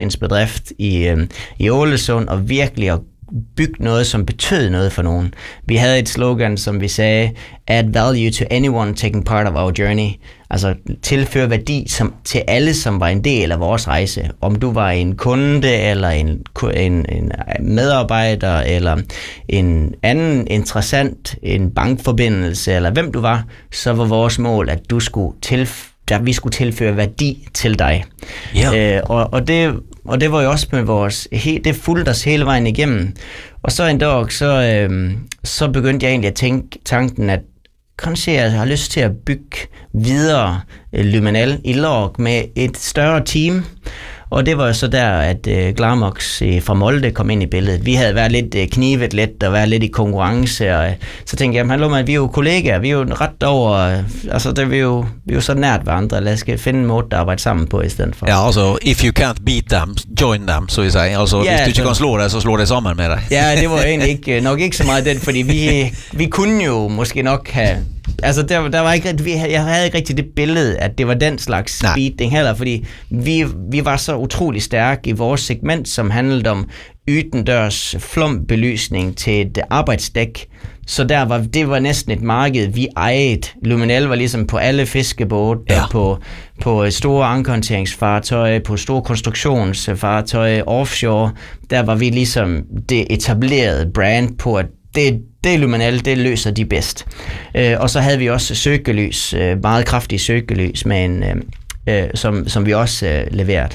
solskinsbedrift i Ålesund, og virkelig at bygge noget, som betød noget for nogen. Vi havde et slogan, som vi sagde, add value to anyone taking part of our journey. Altså tilføre værdi til alle, som var en del af vores rejse. Om du var en kunde, eller en medarbejder, eller en anden interessant, en bankforbindelse, eller hvem du var, så var vores mål, at vi skulle tilføre værdi til dig. Yeah. Og det var jo også med det fulgte os hele vejen igennem. Og så en dag, så begyndte jeg egentlig at tænke tanken, at kanskje jeg har lyst til at bygge videre Luminel i lag med et større team. Og det var jo så der, at Glamox fra Molde kom ind i billedet. Vi havde været lidt knivet lidt og været lidt i konkurrence, og så tænkte jeg, hallo, vi er jo kollegaer, vi er jo ret over, altså vi er jo så nært hverandre, lad os finde en måde at arbejde sammen på i stedet for. Ja, altså, if you can't beat them, join them, så I siger. Altså, hvis du ikke kan slå dig, så slå dig sammen med dig. Ja, det var egentlig nok ikke så meget den, fordi vi kunne jo måske nok have... Altså, der var ikke, jeg havde ikke rigtig det billede, at det var den slags speeding heller, fordi vi var så utrolig stærke i vores segment, som handlede om ydendørs flombelysning til et arbejdsdæk. Så det var næsten et marked, vi ejede. Luminel var ligesom på alle fiskebåde, på store ankerhåndteringsfartøjer, på store konstruktionsfartøjer, offshore. Der var vi ligesom det etablerede brand på, at det Luminel, det løser de bedst. Og så havde vi også søgelys, meget kraftige søgelys, med som vi også leverede.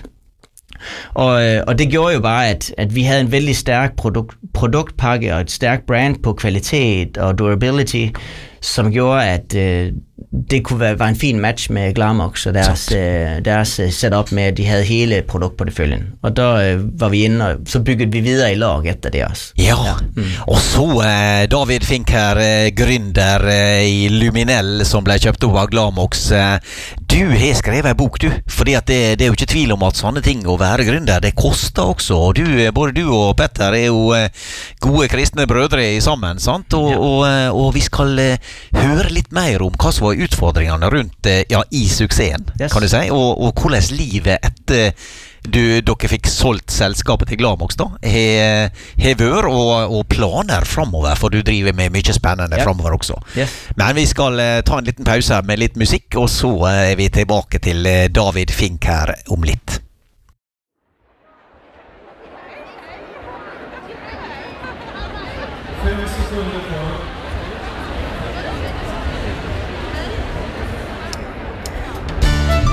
Og det gjorde jo bare, at vi havde en vældig stærk produktpakke og et stærkt brand på kvalitet og durability, som gjorde, at det kunne være en fin match med Glamox og deres setup med, at de havde hele produktporteføljen. Og der var vi inde, og så byggede vi videre i lag efter det også. Ja. Og så David Fink her, gründer i Luminel, som ble kjøpt opp av Glamox. Du har skrevet en bok, du, fordi at det er jo ikke tvil om at sånne ting å være gründer, det koster også. Og både du og Petter er jo gode kristne brødre sammen, sant? Og vi skal høre litt mer om hva som var utfordringene rundt i suksessen, kan du si, og hvordan livet etter dere fikk solgt selskapet til Glamox da, har vært, og planer fremover, for du driver med mye spennende fremover også. Men vi skal ta en liten pause med litt musikk, og så er vi tilbake til David Fink her om litt.